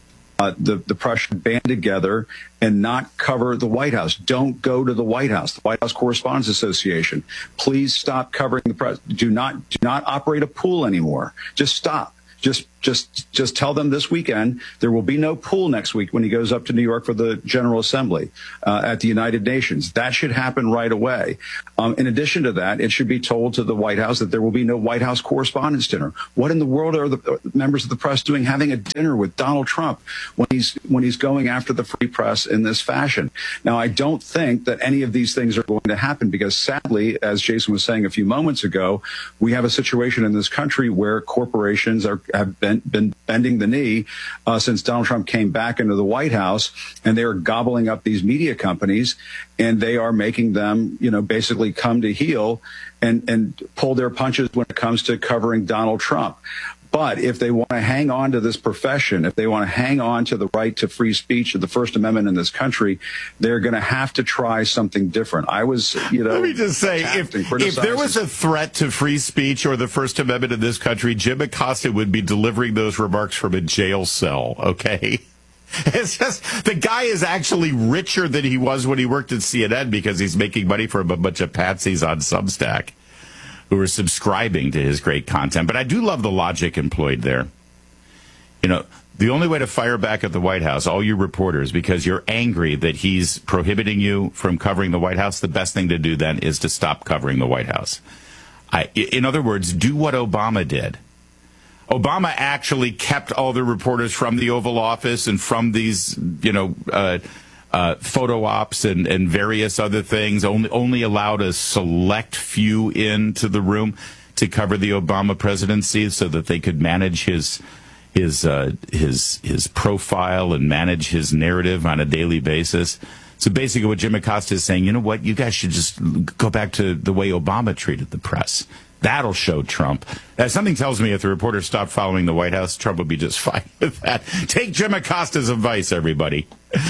Uh, the, the press should band together and not cover the White House. Don't go to the White House, the White House Correspondents Association. Please stop covering the press. Do not, do not operate a pool anymore. Just stop. Just, just, just tell them this weekend there will be no pool next week when he goes up to New York for the General Assembly uh, at the United Nations. That should happen right away. Um, in addition to that, it should be told to the White House that there will be no White House Correspondents' Dinner. What in the world are the members of the press doing having a dinner with Donald Trump when he's when he's going after the free press in this fashion? Now, I don't think that any of these things are going to happen because, sadly, as Jason was saying a few moments ago, we have a situation in this country where corporations are have been, been bending the knee uh, since Donald Trump came back into the White House, and they are gobbling up these media companies, and they are making them, you know, basically come to heel and, and pull their punches when it comes to covering Donald Trump. But if they want to hang on to this profession, if they want to hang on to the right to free speech of the First Amendment in this country, they're going to have to try something different. I was, you know, let me just say, if, if there was a threat to free speech or the First Amendment in this country, Jim Acosta would be delivering those remarks from a jail cell. Okay. It's just the guy is actually richer than he was when he worked at C N N because he's making money from a bunch of patsies on Substack who are subscribing to his great content. But I do love the logic employed there. You know, the only way to fire back at the White House, all you reporters, because you're angry that he's prohibiting you from covering the White House, the best thing to do then is to stop covering the White House. I, in other words, do what Obama did. Obama actually kept all the reporters from the Oval Office and from these, you know, uh, Uh, photo ops and, and various other things, only only allowed a select few into the room to cover the Obama presidency so that they could manage his his uh, his his profile and manage his narrative on a daily basis. So basically what Jim Acosta is saying, you know what, you guys should just go back to the way Obama treated the press. That'll show Trump. Uh, something tells me if the reporters stopped following the White House, Trump would be just fine with that. Take Jim Acosta's advice, everybody.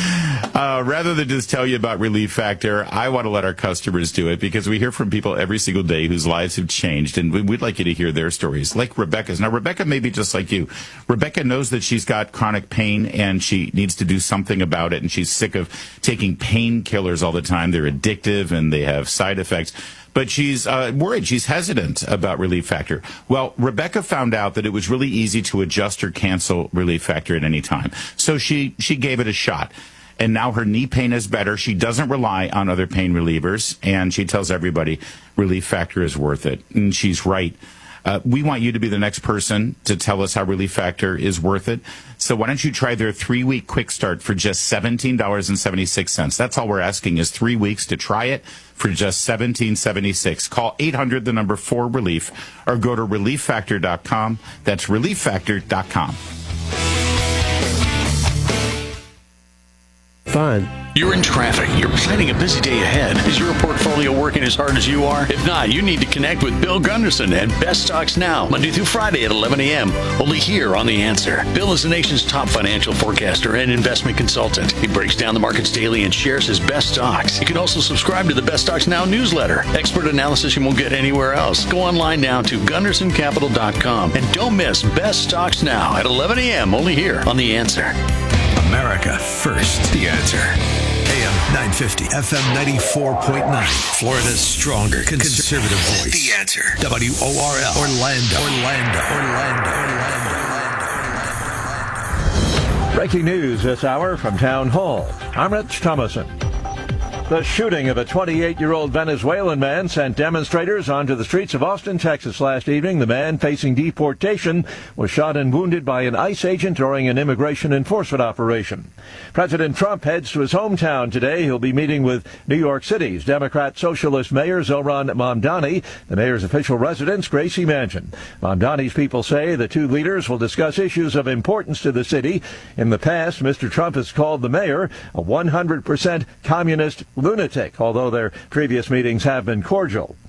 Uh, rather than just tell you about Relief Factor, I want to let our customers do it because we hear from people every single day whose lives have changed, and we'd like you to hear their stories, like Rebecca's. Now, Rebecca may be just like you. Rebecca knows that she's got chronic pain, and she needs to do something about it, and she's sick of taking painkillers all the time. They're addictive, and they have side effects. But she's uh, worried. She's hesitant about Relief Factor. Well, Rebecca found out that it was really easy to adjust or cancel Relief Factor at any time. So she, she gave it a shot. And now her knee pain is better. She doesn't rely on other pain relievers. And she tells everybody Relief Factor is worth it. And she's right. Uh, we want you to be the next person to tell us how Relief Factor is worth it. So why don't you try their three-week quick start for just seventeen dollars and seventy-six cents. That's all we're asking is three weeks to try it for just seventeen dollars and seventy-six cents. Call eight hundred, the number four, relief, or go to relief factor dot com. That's relief factor dot com. Fun. You're in traffic. You're planning a busy day ahead. Is your portfolio working as hard as you are? If not, you need to connect with Bill Gunderson and Best Stocks Now, Monday through Friday at eleven a.m., only here on The Answer. Bill is the nation's top financial forecaster and investment consultant. He breaks down the markets daily and shares his best stocks. You can also subscribe to the Best Stocks Now newsletter. Expert analysis you won't get anywhere else. Go online now to gunderson capital dot com and don't miss Best Stocks Now at eleven a.m., only here on The Answer. America first. The Answer. A M nine fifty, F M ninety-four point nine. Florida's stronger conservative voice. The Answer. W O R L. Orlando. Orlando. Orlando. Orlando. Breaking news this hour from Town Hall. I'm Rich Thomason. The shooting of a twenty-eight-year-old Venezuelan man sent demonstrators onto the streets of Austin, Texas last evening. The man facing deportation was shot and wounded by an ICE agent during an immigration enforcement operation. President Trump heads to his hometown today. He'll be meeting with New York City's Democrat Socialist Mayor Zohran Mamdani, the mayor's official residence, Gracie Mansion. Mamdani's people say the two leaders will discuss issues of importance to the city. In the past, Mister Trump has called the mayor a one hundred percent communist lunatic, although their previous meetings have been cordial.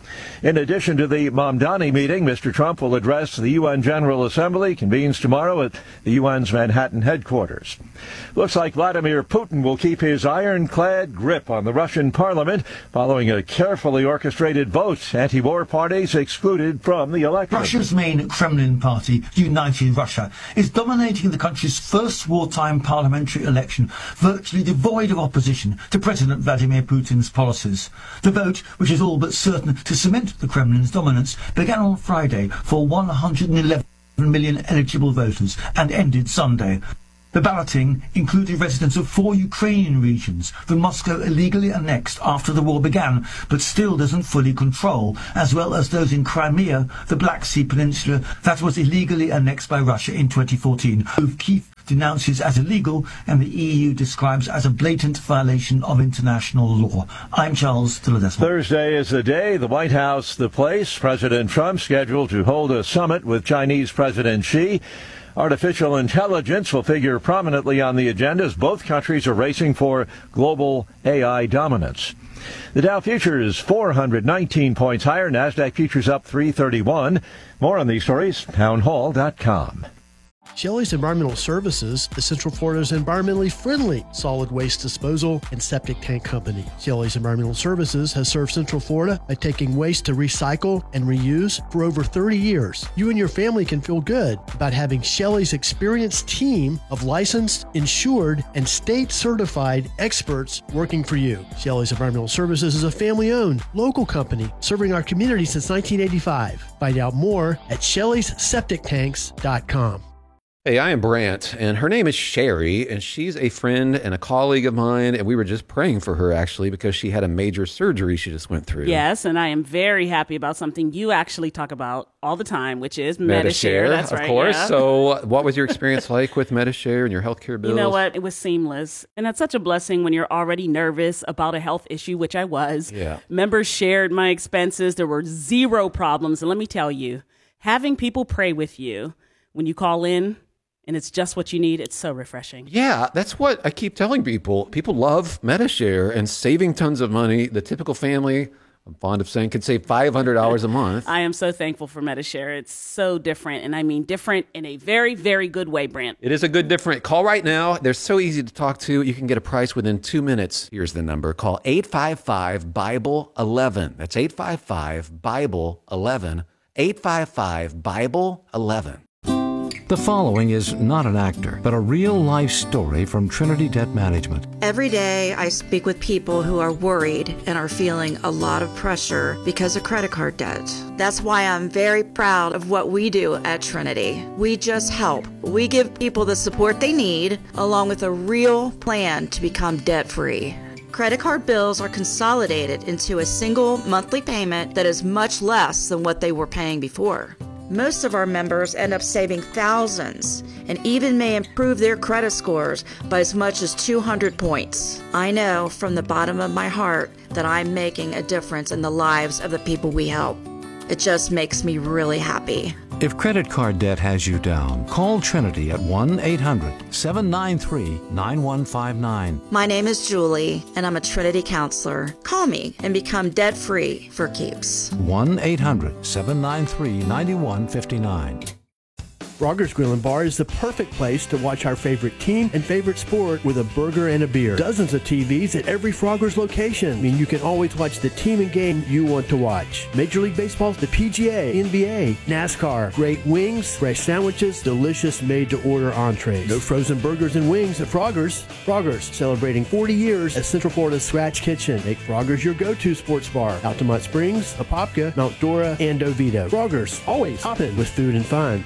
In addition to the Mamdani meeting, Mister Trump will address the U N General Assembly, convenes tomorrow at the U N's Manhattan headquarters. Looks like Vladimir Putin will keep his ironclad grip on the Russian parliament following a carefully orchestrated vote. Anti-war parties excluded from the election. Russia's main Kremlin party, United Russia, is dominating the country's first wartime parliamentary election, virtually devoid of opposition to President Vladimir Putin's policies. The vote, which is all but certain to cement the Kremlin's dominance, began on Friday for one hundred eleven million eligible voters and ended Sunday. The balloting included residents of four Ukrainian regions that Moscow illegally annexed after the war began, but still doesn't fully control, as well as those in Crimea, the Black Sea Peninsula, that was illegally annexed by Russia in twenty fourteen. Kyiv denounces as illegal, and the E U describes as a blatant violation of international law. I'm Charles Tilladesmo. Thursday is the day, the White House the place. President Trump scheduled to hold a summit with Chinese President Xi. Artificial intelligence will figure prominently on the agenda as both countries are racing for global A I dominance. The Dow futures four hundred nineteen points higher. NASDAQ futures up three thirty-one. More on these stories, townhall dot com. Shelley's Environmental Services is Central Florida's environmentally friendly solid waste disposal and septic tank company. Shelley's Environmental Services has served Central Florida by taking waste to recycle and reuse for over thirty years. You and your family can feel good about having Shelley's experienced team of licensed, insured, and state-certified experts working for you. Shelley's Environmental Services is a family-owned, local company serving our community since nineteen eighty-five. Find out more at shelleys septic tanks dot com. Hey, I am Brant, and her name is Sherry, and she's a friend and a colleague of mine, and we were just praying for her, actually, because she had a major surgery she just went through. Yes, and I am very happy about something you actually talk about all the time, which is Medi-Share. Medi-Share, That's of right, course. yeah. So what was your experience like with Medi-Share and your healthcare bills? You know what? It was seamless, and that's such a blessing when you're already nervous about a health issue, which I was. Yeah. Members shared my expenses. There were zero problems, and let me tell you, having people pray with you when you call in, and it's just what you need, it's so refreshing. Yeah, that's what I keep telling people. People love Medi-Share and saving tons of money. The typical family, I'm fond of saying, could save five hundred dollars a month. I am so thankful for Medi-Share. It's so different, and I mean different in a very, very good way, Brant. It is a good different. Call right now. They're so easy to talk to. You can get a price within two minutes. Here's the number. Call eight five five, Bible eleven. That's eight five five, Bible eleven. eight five five, Bible eleven. The following is not an actor, but a real-life story from Trinity Debt Management. Every day I speak with people who are worried and are feeling a lot of pressure because of credit card debt. That's why I'm very proud of what we do at Trinity. We just help. We give people the support they need, along with a real plan to become debt-free. Credit card bills are consolidated into a single monthly payment that is much less than what they were paying before. Most of our members end up saving thousands and even may improve their credit scores by as much as two hundred points. I know from the bottom of my heart that I'm making a difference in the lives of the people we help. It just makes me really happy. If credit card debt has you down, call Trinity at one eight hundred, seven nine three, nine one five nine. My name is Julie, and I'm a Trinity counselor. Call me and become debt-free for keeps. one eight hundred, seven nine three, nine one five nine. Frogger's Grill and Bar is the perfect place to watch our favorite team and favorite sport with a burger and a beer. Dozens of T Vs at every Frogger's location. I mean, you can always watch the team and game you want to watch. Major League Baseball, the P G A, N B A, NASCAR, great wings, fresh sandwiches, delicious made-to-order entrees. No frozen burgers and wings at Frogger's. Frogger's, celebrating forty years as Central Florida's Scratch Kitchen. Make Frogger's your go-to sports bar. Altamont Springs, Apopka, Mount Dora, and Oviedo. Frogger's, always hopping with food and fun.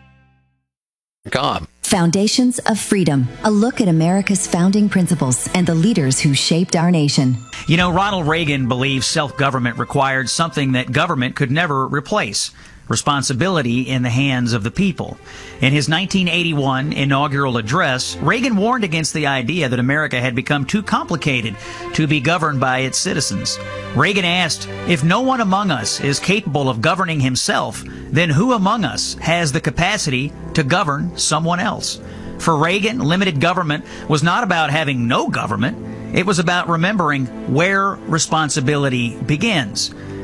Com. Foundations of Freedom, a look at America's founding principles and the leaders who shaped our nation. You know, Ronald Reagan believed self-government required something that government could never replace: responsibility in the hands of the people. In his nineteen eighty-one inaugural address, Reagan warned against the idea that America had become too complicated to be governed by its citizens. Reagan asked, if no one among us is capable of governing himself, then who among us has the capacity to govern someone else? For Reagan, limited government was not about having no government. It was about remembering where responsibility begins.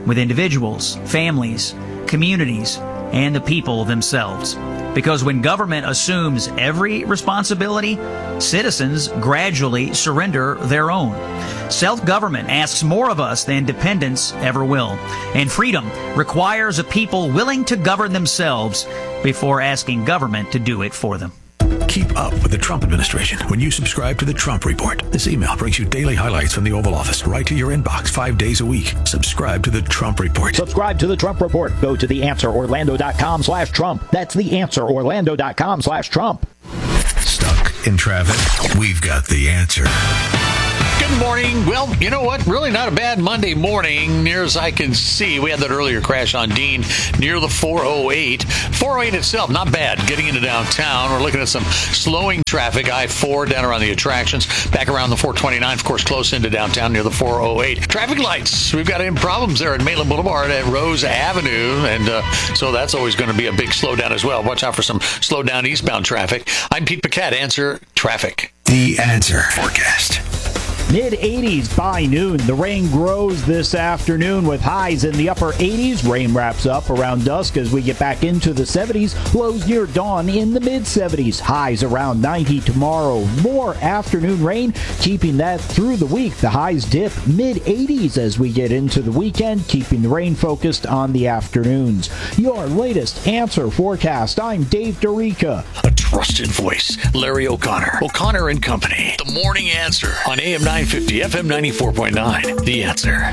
with individuals, families, communities, and the people themselves. Because when government assumes every responsibility, citizens gradually surrender their own. Self-government asks more of us than dependence ever will. And freedom requires a people willing to govern themselves before asking government to do it for them. Keep up with the Trump administration when you subscribe to the Trump Report. This email brings you daily highlights from the Oval Office right to your inbox five days a week. Subscribe to the Trump Report. Subscribe to the Trump Report. Go to the answer orlando dot com slash Trump. That's the answer orlando dot com slash Trump. Stuck in traffic? We've got the answer. Good morning. Well, you know what? Really not a bad Monday morning, near as I can see. We had that earlier crash on Dean near the four oh eight. four oh eight itself, not bad. Getting into downtown, we're looking at some slowing traffic. I four down around the attractions. Back around the four twenty-nine, of course, close into downtown near the four oh eight. Traffic lights. We've got problems there at Maitland Boulevard at Rose Avenue. And uh, so that's always going to be a big slowdown as well. Watch out for some slowdown eastbound traffic. I'm Pete Paquette. Answer traffic. The Answer Forecast. mid eighties by noon. The rain grows this afternoon with highs in the upper eighties. Rain wraps up around dusk as we get back into the seventies. Lows near dawn in the mid seventies. Highs around ninety tomorrow. More afternoon rain, keeping that through the week. The highs dip mid eighties as we get into the weekend, keeping the rain focused on the afternoons. Your latest Answer Forecast. I'm Dave Dorica. A trusted voice, Larry O'Connor. O'Connor and Company. The Morning Answer on A M nine fifty, F M ninety-four point nine. The Answer.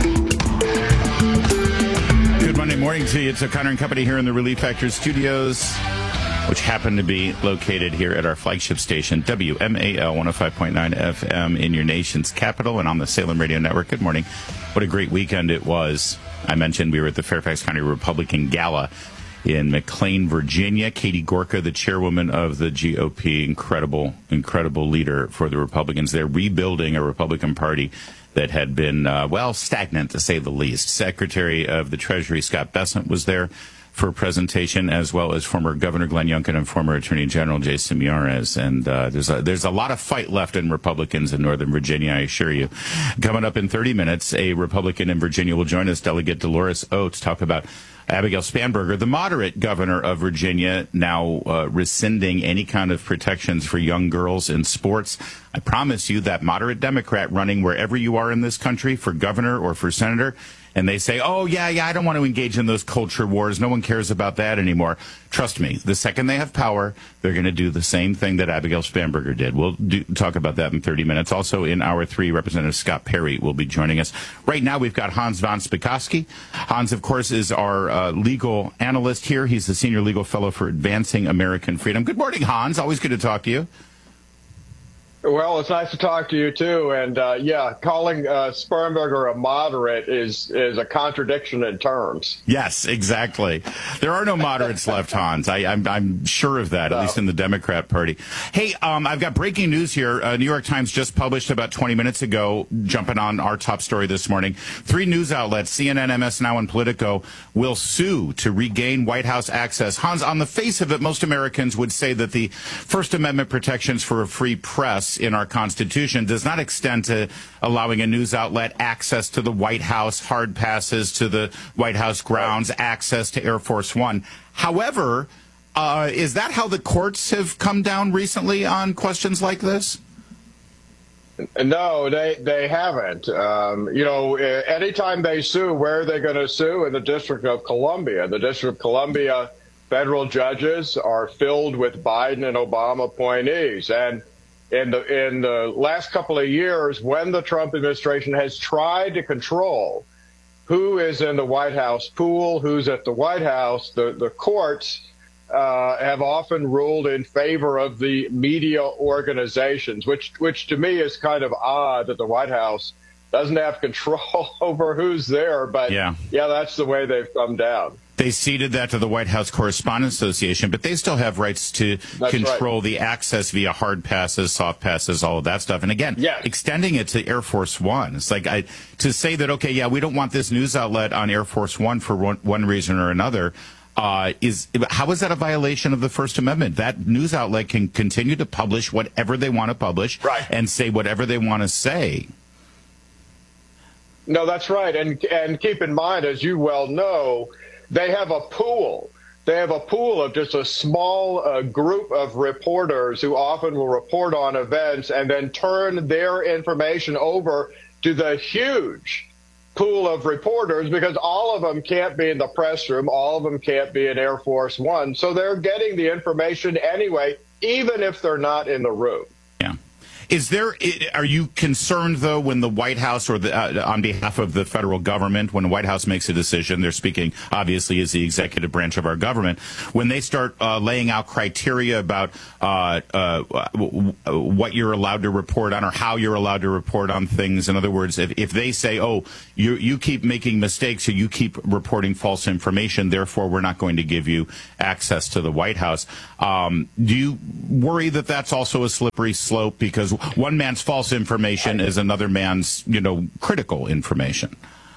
Good Monday morning to you. It's O'Connor and Company here in the Relief Factor studios, which happen to be located here at our flagship station, W M A L one oh five point nine F M in your nation's capital and on the Salem Radio Network. Good morning. What a great weekend it was. I mentioned we were at the Fairfax County Republican Gala in McLean, Virginia. Katie Gorka, the chairwoman of the G O P, incredible, incredible leader for the Republicans. They're rebuilding a Republican Party that had been, uh, well, stagnant, to say the least. Secretary of the Treasury, Scott Bessent, was there for a presentation, as well as former Governor Glenn Youngkin and former Attorney General Jason Miyares. And uh, there's a, there's a lot of fight left in Republicans in Northern Virginia, I assure you. Coming up in thirty minutes, a Republican in Virginia will join us, Delegate Dolores Oates, talk about Abigail Spanberger, the moderate governor of Virginia, now uh, rescinding any kind of protections for young girls in sports. I promise you that moderate Democrat running wherever you are in this country for governor or for senator, and they say, oh, yeah, yeah, I don't want to engage in those culture wars. No one cares about that anymore. Trust me, the second they have power, they're going to do the same thing that Abigail Spanberger did. We'll do, talk about that in thirty minutes. Also, in hour three, Representative Scott Perry will be joining us. Right now, we've got Hans von Spakovsky. Hans, of course, is our uh, legal analyst here. He's the senior legal fellow for Advancing American Freedom. Good morning, Hans. Always good to talk to you. Well, it's nice to talk to you, too. And, uh, yeah, calling uh, Spanberger a moderate is is a contradiction in terms. Yes, exactly. There are no moderates left, Hans. I, I'm, I'm sure of that, no. At least in the Democrat Party. Hey, um, I've got breaking news here. Uh, New York Times just published about twenty minutes ago, jumping on our top story this morning. Three news outlets, C N N, M S Now, and Politico, will sue to regain White House access. Hans, on the face of it, most Americans would say that the First Amendment protections for a free press in our Constitution does not extend to allowing a news outlet access to the White House, hard passes to the White House grounds, access to Air Force One. However, uh, is that how the courts have come down recently on questions like this? No, they they haven't. Um, you know, anytime they sue, where are they going to sue? In the District of Columbia. The District of Columbia federal judges are filled with Biden and Obama appointees. And In the in the last couple of years, when the Trump administration has tried to control who is in the White House pool, who's at the White House, the, the courts uh, have often ruled in favor of the media organizations, which which to me is kind of odd that the White House doesn't have control over who's there. But yeah, yeah that's the way they've come down. They ceded that to the White House Correspondents Association, but they still have rights to That's control right. the access via hard passes, soft passes, all of that stuff. And again, yes. extending it to Air Force One. It's like I, to say that, okay, yeah, we don't want this news outlet on Air Force One for one, one reason or another. Uh, is how is that a violation of the First Amendment? That news outlet can continue to publish whatever they want to publish right. and say whatever they want to say. No, that's right. And and keep in mind, as you well know, they have a pool. They have a pool of just a small uh, group of reporters who often will report on events and then turn their information over to the huge pool of reporters, because all of them can't be in the press room. All of them can't be in Air Force One. So they're getting the information anyway, even if they're not in the room. Yeah. Is there, are you concerned, though, when the White House, or the, uh, on behalf of the federal government, when the White House makes a decision, they're speaking, obviously, as the executive branch of our government, when they start uh, laying out criteria about uh, uh, what you're allowed to report on or how you're allowed to report on things? In other words, if, if they say, oh, you, you keep making mistakes or you keep reporting false information, therefore we're not going to give you access to the White House, um, do you worry that that's also a slippery slope? Because one man's false information is another man's, you know, critical information.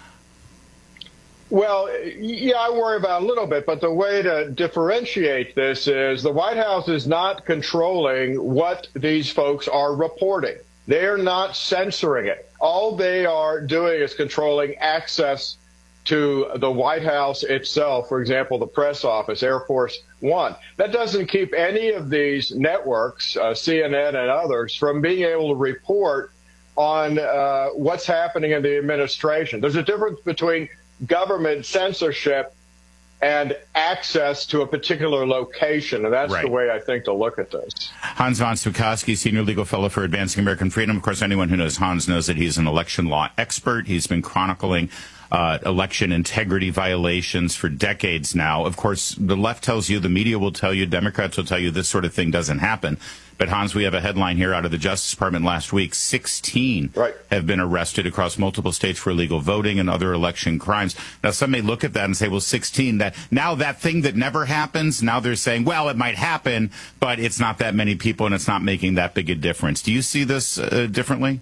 Well, yeah, I worry about it a little bit, but the way to differentiate this is the White House is not controlling what these folks are reporting. They're not censoring it. All they are doing is controlling access to the White House itself, for example, the press office, Air Force One. That doesn't keep any of these networks, uh, C N N and others, from being able to report on uh, what's happening in the administration. There's a difference between government censorship and access to a particular location, and that's right. the way I think to look at this. Hans von Spakovsky, Senior Legal Fellow for Advancing American Freedom. Of course, anyone who knows Hans knows that he's an election law expert. He's been chronicling Uh, election integrity violations for decades now. Of course, the left tells you, the media will tell you, Democrats will tell you this sort of thing doesn't happen. But, Hans, we have a headline here out of the Justice Department last week. sixteen right. have been arrested across multiple states for illegal voting and other election crimes. Now, some may look at that and say, well, sixteen, that now that thing that never happens, now they're saying, well, it might happen, but it's not that many people and it's not making that big a difference. Do you see this uh, differently?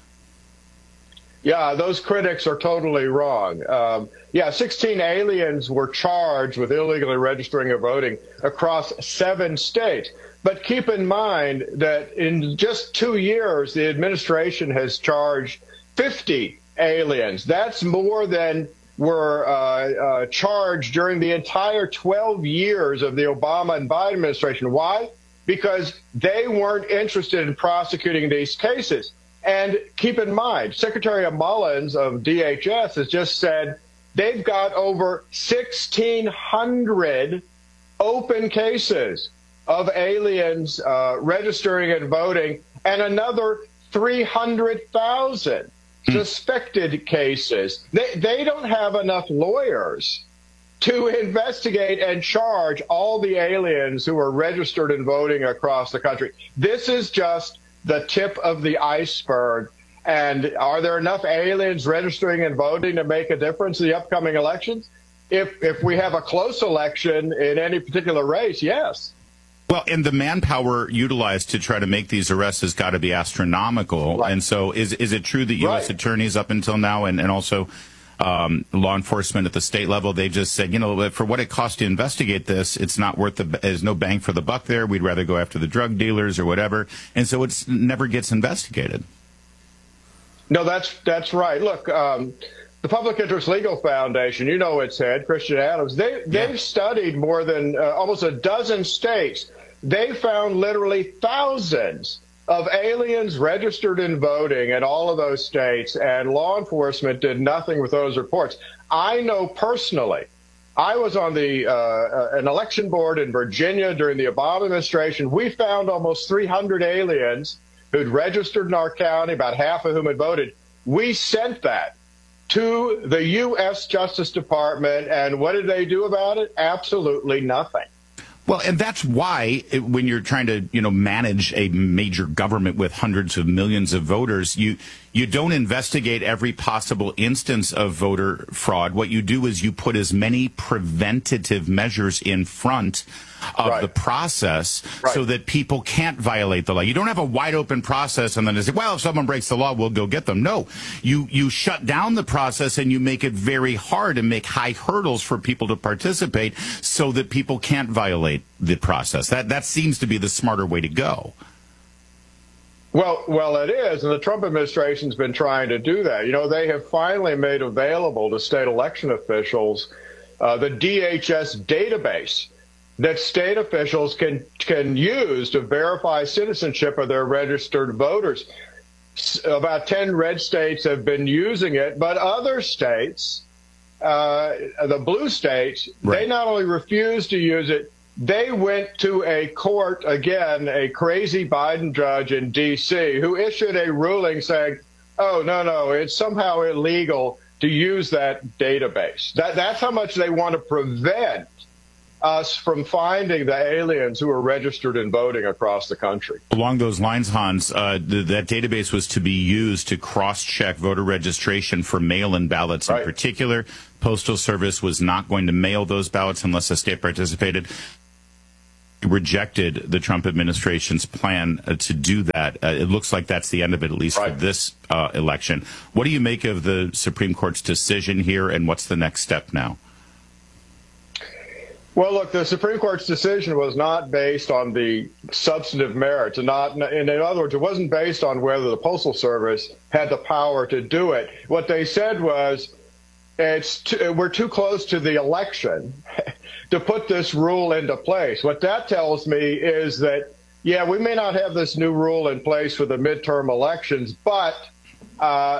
Yeah, those critics are totally wrong. Um, yeah, sixteen aliens were charged with illegally registering and voting across seven states. But keep in mind that in just two years, the administration has charged fifty aliens. That's more than were uh, uh, charged during the entire twelve years of the Obama and Biden administration. Why? Because they weren't interested in prosecuting these cases. And keep in mind, Secretary Mullins of D H S has just said they've got over sixteen hundred open cases of aliens uh, registering and voting, and another three hundred thousand suspected cases. They, they don't have enough lawyers to investigate and charge all the aliens who are registered and voting across the country. This is just the tip of the iceberg. And are there enough aliens registering and voting to make a difference in the upcoming elections? If if we have a close election in any particular race, yes. Well, and the manpower utilized to try to make these arrests has got to be astronomical. Right. And so is is it true that U S Right. attorneys up until now and, and also um, law enforcement at the state level, they just said, you know, for what it costs to investigate this, it's not worth the, there's no bang for the buck there. We'd rather go after the drug dealers or whatever. And so it never gets investigated. No, that's that's right. Look, um, the Public Interest Legal Foundation, you know its head, Christian Adams, they, they've yeah. studied more than uh, almost a dozen states. They found literally thousands of aliens registered in voting in all of those states, and law enforcement did nothing with those reports. I know personally, I was on the uh, an election board in Virginia during the Obama administration. We found almost three hundred aliens who'd registered in our county, about half of whom had voted. We sent that to the U S Justice Department, and what did they do about it? Absolutely nothing. Well, and that's why it, when you're trying to, you know, manage a major government with hundreds of millions of voters, you you don't investigate every possible instance of voter fraud. What you do is you put as many preventative measures in front of right. the process right. so that people can't violate the law. You don't have a wide open process and then say, well, if someone breaks the law, we'll go get them. No, you, you shut down the process and you make it very hard and make high hurdles for people to participate so that people can't violate the process. That, that seems to be the smarter way to go. Well, well, it is, and the Trump administration's been trying to do that. You know, they have finally made available to state election officials uh, the D H S database that state officials can can use to verify citizenship of their registered voters. S- about ten red states have been using it, but other states, uh, the blue states, right. they not only refuse to use it, they went to a court, again, a crazy Biden judge in D C who issued a ruling saying, oh, no, no, it's somehow illegal to use that database. That, that's how much they want to prevent us from finding the aliens who are registered and voting across the country. Along those lines, Hans, uh, th- that database was to be used to cross-check voter registration for mail-in ballots right. in particular. Postal Service was not going to mail those ballots unless a state participated. Rejected the Trump administration's plan uh, to do that. Uh, it looks like that's the end of it, at least right. for this uh, election. What do you make of the Supreme Court's decision here, and what's the next step now? Well, look, the Supreme Court's decision was not based on the substantive merits, and not, in other words, it wasn't based on whether the Postal Service had the power to do it. What they said was, it's too, we're too close to the election to put this rule into place. What that tells me is that, yeah, we may not have this new rule in place for the midterm elections, but uh,